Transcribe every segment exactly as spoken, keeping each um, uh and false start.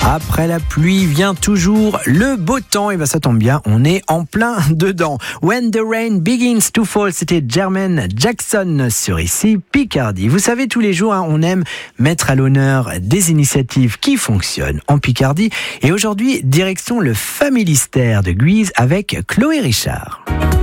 Après la pluie vient toujours le beau temps. Et bien ça tombe bien, on est en plein dedans. When the rain begins to fall, c'était Jermaine Jackson sur Ici Picardie. Vous savez, tous les jours, hein, on aime mettre à l'honneur des initiatives qui fonctionnent en Picardie. Et aujourd'hui, direction le Familistère de Guise avec Chloé Richard.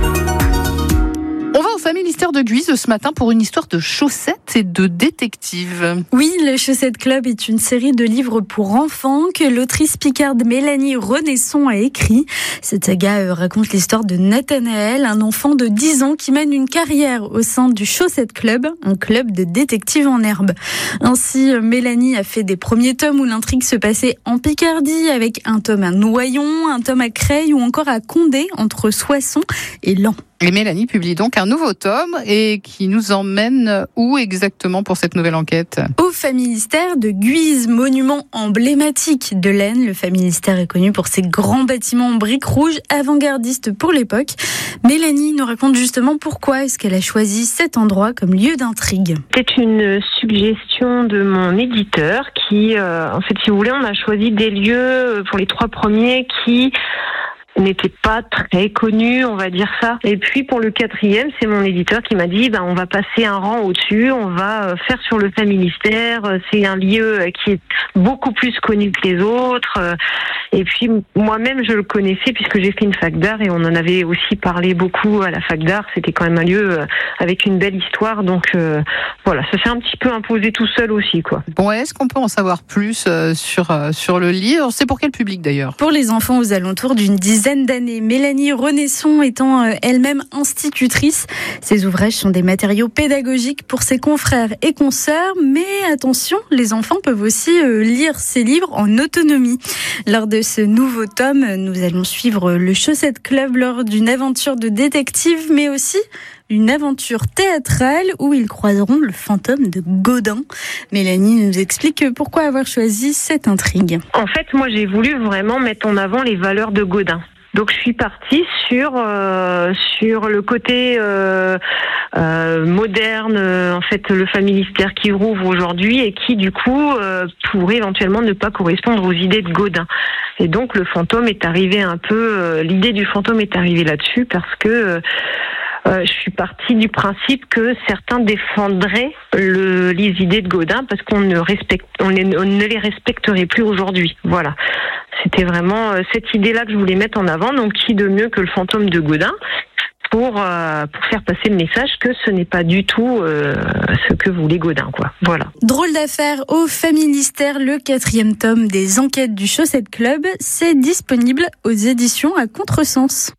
On va au Familistère de Guise ce matin pour une histoire de chaussettes et de détectives. Oui, le Chaussette Club est une série de livres pour enfants que l'autrice picarde Mélanie Renesson a écrit. Cette saga raconte l'histoire de Nathanaël, un enfant de dix ans qui mène une carrière au sein du Chaussette Club, un club de détectives en herbe. Ainsi, Mélanie a fait des premiers tomes où l'intrigue se passait en Picardie, avec un tome à Noyon, un tome à Creil ou encore à Condé, entre Soissons et Laon. Et Mélanie publie donc un nouveau tome et qui nous emmène où exactement pour cette nouvelle enquête ? Au Familistère de Guise, monument emblématique de l'Aisne. Le Familistère est connu pour ses grands bâtiments en briques rouges, avant-gardistes pour l'époque. Mélanie nous raconte justement pourquoi est-ce qu'elle a choisi cet endroit comme lieu d'intrigue. C'est une suggestion de mon éditeur qui, euh, en fait, si vous voulez, on a choisi des lieux pour les trois premiers qui n'était pas très connu, on va dire ça. Et puis pour le quatrième, c'est mon éditeur qui m'a dit, ben on va passer un rang au-dessus, on va faire sur le Familistère. C'est un lieu qui est beaucoup plus connu que les autres. Et puis moi-même, je le connaissais puisque j'ai fait une fac d'art et on en avait aussi parlé beaucoup à la fac d'art. C'était quand même un lieu avec une belle histoire, donc euh, voilà, ça s'est un petit peu imposé tout seul aussi, quoi. Bon, est-ce qu'on peut en savoir plus euh, sur euh, sur le livre ? C'est pour quel public d'ailleurs ? Pour les enfants aux alentours d'une dizaine d'années. Mélanie Renesson étant elle-même institutrice. Ses ouvrages sont des matériaux pédagogiques pour ses confrères et consoeurs, mais attention, les enfants peuvent aussi lire ces livres en autonomie. Lors de ce nouveau tome, nous allons suivre le Chaussette Club lors d'une aventure de détective, mais aussi une aventure théâtrale où ils croiseront le fantôme de Gaudin. Mélanie nous explique pourquoi avoir choisi cette intrigue. En fait, moi, j'ai voulu vraiment mettre en avant les valeurs de Gaudin. Donc je suis partie sur euh, sur le côté euh, euh, moderne, euh, en fait le Familistère qui rouvre aujourd'hui et qui du coup euh, pourrait éventuellement ne pas correspondre aux idées de Gaudin. Et donc le fantôme est arrivé un peu, euh, l'idée du fantôme est arrivée là-dessus parce que euh, Euh, je suis partie du principe que certains défendraient le, les idées de Gaudin parce qu'on ne respecte, on, les, on ne les respecterait plus aujourd'hui. Voilà. C'était vraiment euh, cette idée-là que je voulais mettre en avant. Donc, qui de mieux que le fantôme de Gaudin pour euh, pour faire passer le message que ce n'est pas du tout euh, ce que voulait Gaudin, quoi. Voilà. Drôle d'affaire au Familistère, le quatrième tome des enquêtes du Chaussette Club, c'est disponible aux éditions à Contresens.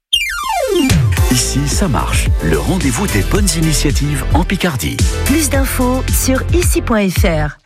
Ici, ça marche. Le rendez-vous des bonnes initiatives en Picardie. Plus d'infos sur ici point f r.